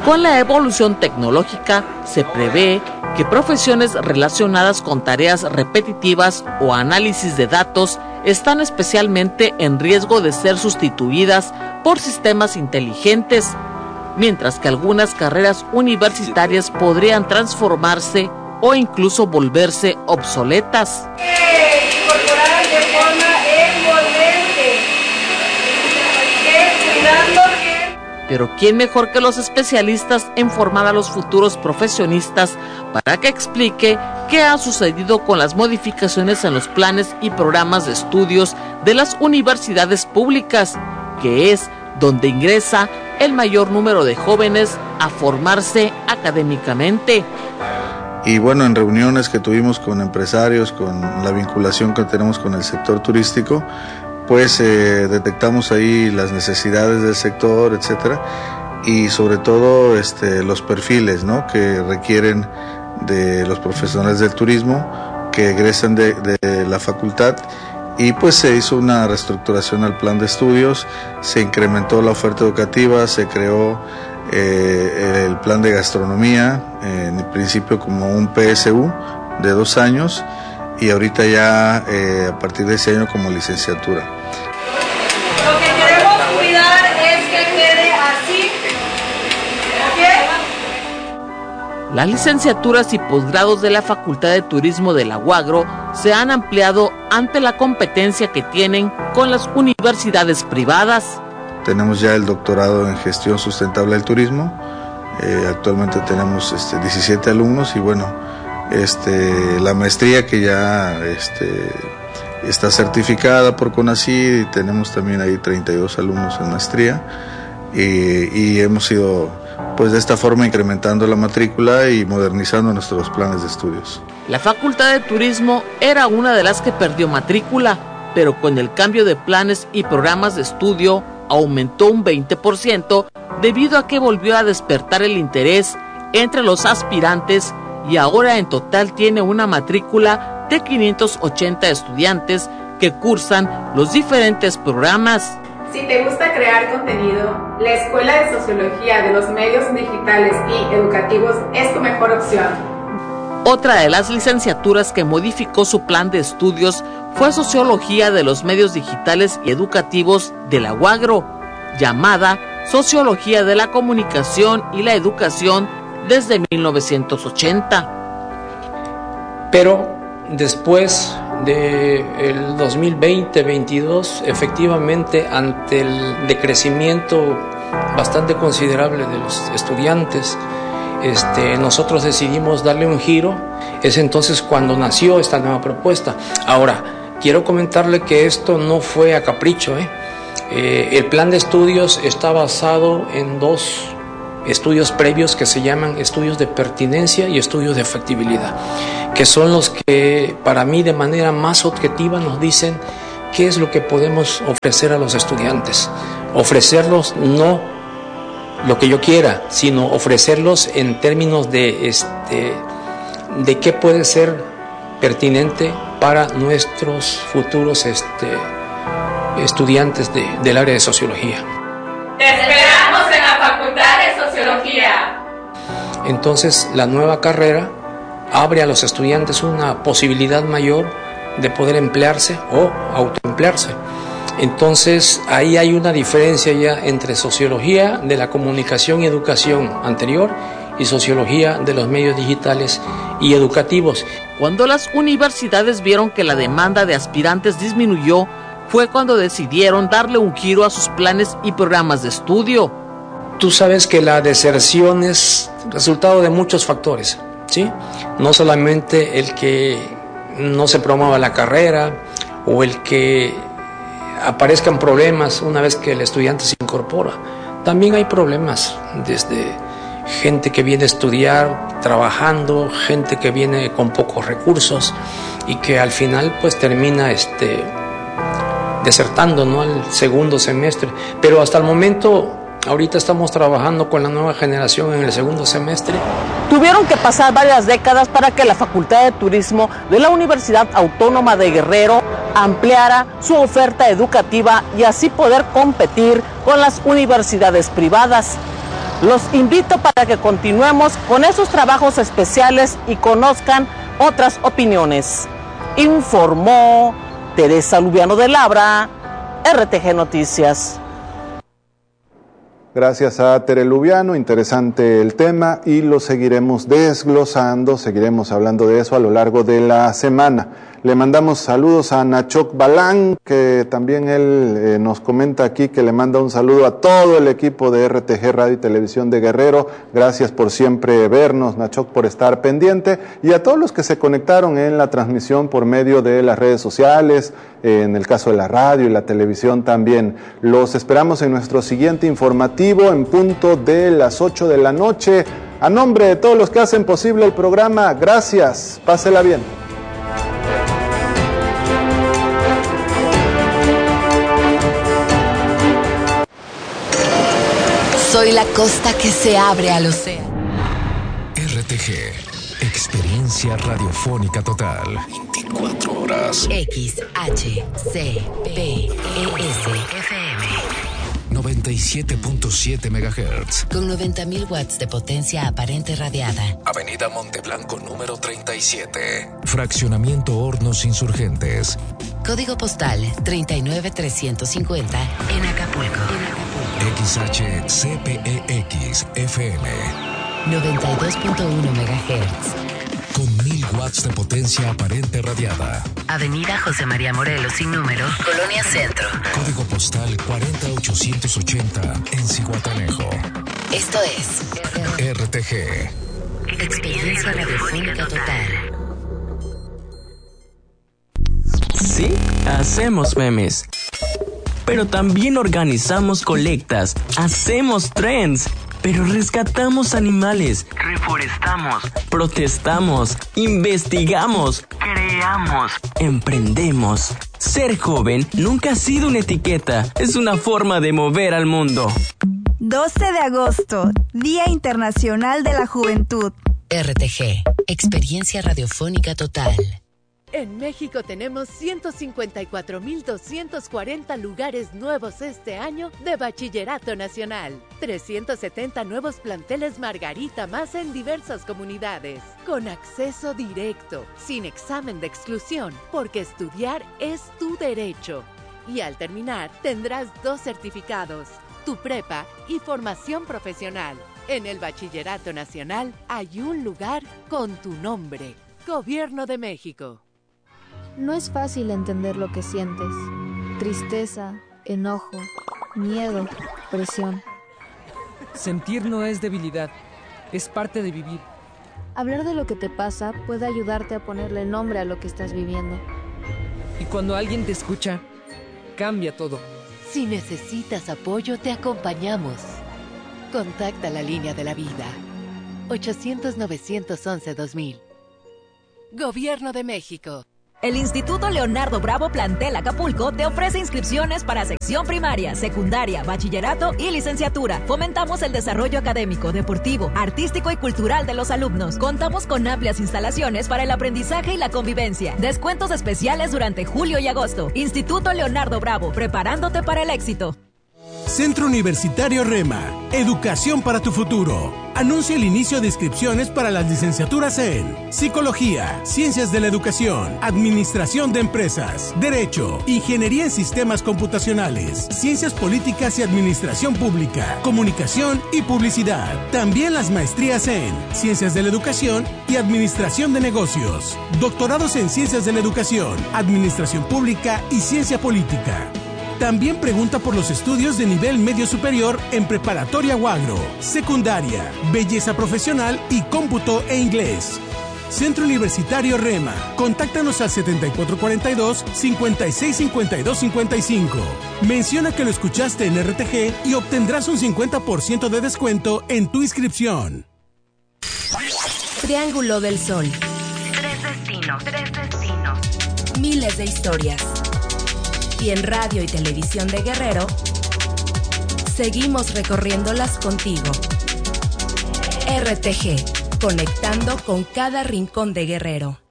Con la evolución tecnológica se prevé que profesiones relacionadas con tareas repetitivas o análisis de datos están especialmente en riesgo de ser sustituidas por sistemas inteligentes, mientras que algunas carreras universitarias podrían transformarse o incluso volverse obsoletas. Incorporar de forma envolvente. Cuidando que... Pero ¿quién mejor que los especialistas en formar a los futuros profesionistas para que explique qué ha sucedido con las modificaciones en los planes y programas de estudios de las universidades públicas, que es donde ingresa el mayor número de jóvenes a formarse académicamente? Y bueno, en reuniones que tuvimos con empresarios, con la vinculación que tenemos con el sector turístico, pues detectamos ahí las necesidades del sector, etcétera, y sobre todo los perfiles, ¿no?, que requieren de los profesionales del turismo que egresan de la facultad, y pues se hizo una reestructuración al plan de estudios, se incrementó la oferta educativa, se creó el plan de gastronomía, en el principio como un PSU de 2 años, y ahorita ya a partir de ese año como licenciatura. Lo que queremos cuidar es que quede así. ¿Ok? Las licenciaturas y posgrados de la Facultad de Turismo de la UAGRO se han ampliado ante la competencia que tienen con las universidades privadas. Tenemos ya el doctorado en gestión sustentable del turismo, actualmente tenemos 17 alumnos, y bueno, la maestría que ya está certificada por CONACYT, y tenemos también ahí 32 alumnos en maestría, y hemos ido pues de esta forma incrementando la matrícula y modernizando nuestros planes de estudios. La Facultad de Turismo era una de las que perdió matrícula, pero con el cambio de planes y programas de estudio aumentó un 20% debido a que volvió a despertar el interés entre los aspirantes, y ahora en total tiene una matrícula de 580 estudiantes que cursan los diferentes programas. Si te gusta crear contenido, la Escuela de Sociología de los Medios Digitales y Educativos es tu mejor opción. Otra de las licenciaturas que modificó su plan de estudios fue Sociología de los Medios Digitales y Educativos de la UAGRO, llamada Sociología de la Comunicación y la Educación desde 1980. Pero después del 2020-22, efectivamente, ante el decrecimiento bastante considerable de los estudiantes, nosotros decidimos darle un giro. Es entonces cuando nació esta nueva propuesta. Ahora, quiero comentarle que esto no fue a capricho, El plan de estudios está basado en 2 estudios previos que se llaman estudios de pertinencia y estudios de factibilidad, que son los que para mí de manera más objetiva nos dicen qué es lo que podemos ofrecer a los estudiantes. Ofrecerlos no lo que yo quiera, sino ofrecerlos en términos de qué puede ser pertinente para nuestros futuros estudiantes del área de sociología. Te esperamos en la Facultad de Sociología. Entonces, la nueva carrera abre a los estudiantes una posibilidad mayor de poder emplearse o autoemplearse. Entonces, ahí hay una diferencia ya entre sociología de la comunicación y educación anterior y sociología de los medios digitales y educativos. Cuando las universidades vieron que la demanda de aspirantes disminuyó, fue cuando decidieron darle un giro a sus planes y programas de estudio. Tú sabes que la deserción es resultado de muchos factores, ¿sí? No solamente el que no se promueva la carrera o el que aparezcan problemas una vez que el estudiante se incorpora. También hay problemas desde gente que viene a estudiar trabajando, gente que viene con pocos recursos y que al final pues termina desertando, ¿no?, al segundo semestre. Pero hasta el momento, ahorita estamos trabajando con la nueva generación en el segundo semestre. Tuvieron que pasar varias décadas para que la Facultad de Turismo de la Universidad Autónoma de Guerrero ampliara su oferta educativa y así poder competir con las universidades privadas. Los invito para que continuemos con esos trabajos especiales y conozcan otras opiniones. Informó Teresa Lubiano de Labra, RTG Noticias. Gracias a Tere Lubiano, interesante el tema y lo seguiremos desglosando, seguiremos hablando de eso a lo largo de la semana. Le mandamos saludos a Nachoc Balán, que también él nos comenta aquí que le manda un saludo a todo el equipo de RTG Radio y Televisión de Guerrero. Gracias por siempre vernos, Nachoc, por estar pendiente, y a todos los que se conectaron en la transmisión por medio de las redes sociales, en el caso de la radio y la televisión también. Los esperamos en nuestro siguiente informativo en punto de las 8 de la noche. A nombre de todos los que hacen posible el programa, gracias, pásela bien. Soy la costa que se abre al océano. RTG, experiencia radiofónica total. 24 horas. XHCPES FM. 97.7 MHz. Con 90.000 watts de potencia aparente radiada. Avenida Monteblanco número 37. Fraccionamiento Hornos Insurgentes. Código postal 39350 en Acapulco. XHCPEX FM 92.1 MHz. Con 1000 watts de potencia aparente radiada. Avenida José María Morelos sin número, Colonia Centro. Código postal 40880 en Zihuatanejo. Esto es RTG, experiencia radiofónica total. Sí, hacemos memes. Pero también organizamos colectas, hacemos trends, pero rescatamos animales, reforestamos, protestamos, investigamos, creamos, emprendemos. Ser joven nunca ha sido una etiqueta, es una forma de mover al mundo. 12 de agosto, Día Internacional de la Juventud. RTG, experiencia radiofónica total. En México tenemos 154.240 lugares nuevos este año de Bachillerato Nacional. 370 nuevos planteles Margarita más en diversas comunidades. Con acceso directo, sin examen de exclusión, porque estudiar es tu derecho. Y al terminar, tendrás 2 certificados, tu prepa y formación profesional. En el Bachillerato Nacional hay un lugar con tu nombre. Gobierno de México. No es fácil entender lo que sientes. Tristeza, enojo, miedo, presión. Sentir no es debilidad, es parte de vivir. Hablar de lo que te pasa puede ayudarte a ponerle nombre a lo que estás viviendo. Y cuando alguien te escucha, cambia todo. Si necesitas apoyo, te acompañamos. Contacta la línea de la vida. 800-911-2000. Gobierno de México. El Instituto Leonardo Bravo Plantel Acapulco te ofrece inscripciones para sección primaria, secundaria, bachillerato y licenciatura. Fomentamos el desarrollo académico, deportivo, artístico y cultural de los alumnos. Contamos con amplias instalaciones para el aprendizaje y la convivencia. Descuentos especiales durante julio y agosto. Instituto Leonardo Bravo, preparándote para el éxito. Centro Universitario Rema, educación para tu futuro. Anuncia el inicio de inscripciones para las licenciaturas en Psicología, Ciencias de la Educación, Administración de Empresas, Derecho, Ingeniería en Sistemas Computacionales, Ciencias Políticas y Administración Pública, Comunicación y Publicidad. También las maestrías en Ciencias de la Educación y Administración de Negocios, doctorados en Ciencias de la Educación, Administración Pública y Ciencia Política. También pregunta por los estudios de nivel medio superior en preparatoria o agro, secundaria, belleza profesional y cómputo e inglés. Centro Universitario Rema. Contáctanos al 7442-565255. Menciona que lo escuchaste en RTG y obtendrás un 50% de descuento en tu inscripción. Triángulo del Sol. 3 destinos. Miles de historias. Y en radio y televisión de Guerrero, seguimos recorriéndolas contigo. RTG, conectando con cada rincón de Guerrero.